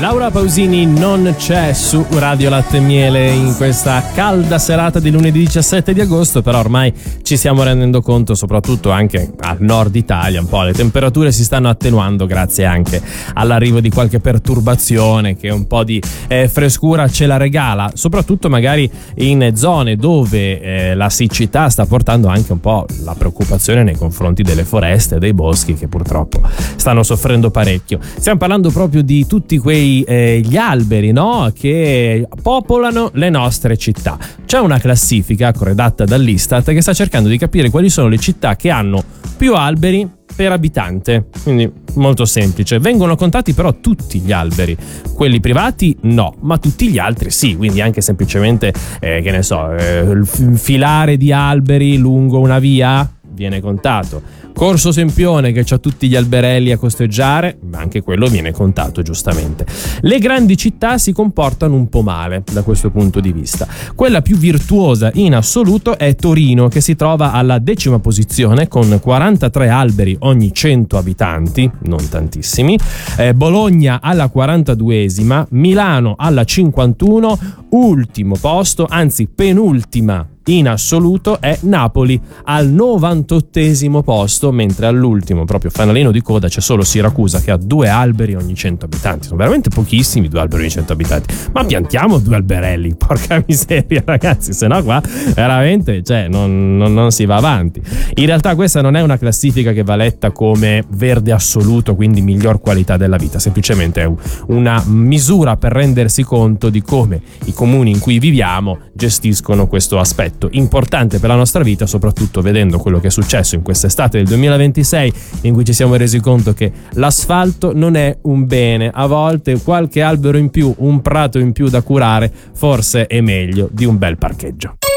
Laura Pausini non c'è su Radio Latte e Miele in questa calda serata di lunedì 17 di agosto, però ormai ci stiamo rendendo conto, soprattutto anche al nord Italia, un po' le temperature si stanno attenuando grazie anche all'arrivo di qualche perturbazione che un po' di frescura ce la regala, soprattutto magari in zone dove la siccità sta portando anche un po' la preoccupazione nei confronti delle foreste e dei boschi che purtroppo stanno soffrendo parecchio. Stiamo parlando proprio di tutti quei gli alberi, no? Che popolano le nostre città. C'è una classifica corredata dall'Istat che sta cercando di capire quali sono le città che hanno più alberi per abitante, quindi molto semplice. Vengono contati però tutti gli alberi, quelli privati no, ma tutti gli altri sì, quindi anche semplicemente che ne so, il filare di alberi lungo una via viene contato. Corso Sempione che c'ha tutti gli alberelli a costeggiare, ma anche quello viene contato giustamente. Le grandi città si comportano un po' male da questo punto di vista. Quella più virtuosa in assoluto è Torino, che si trova alla 10ª posizione con 43 alberi ogni 100 abitanti, non tantissimi. Bologna alla 42esima, Milano alla 51, ultimo posto, anzi penultima in assoluto è Napoli al 98esimo posto, mentre all'ultimo, proprio fanalino di coda, c'è solo Siracusa che ha 2 alberi ogni 100 abitanti. Sono veramente pochissimi 2 alberi ogni 100 abitanti, ma piantiamo 2 alberelli, porca miseria ragazzi, se no qua veramente non si va avanti. In realtà questa non è una classifica che va letta come verde assoluto, quindi miglior qualità della vita, semplicemente è una misura per rendersi conto di come i comuni in cui viviamo gestiscono questo aspetto importante per la nostra vita, soprattutto vedendo quello che è successo in quest'estate del 2026, in cui ci siamo resi conto che l'asfalto non è un bene. A volte qualche albero in più, un prato in più da curare, forse è meglio di un bel parcheggio.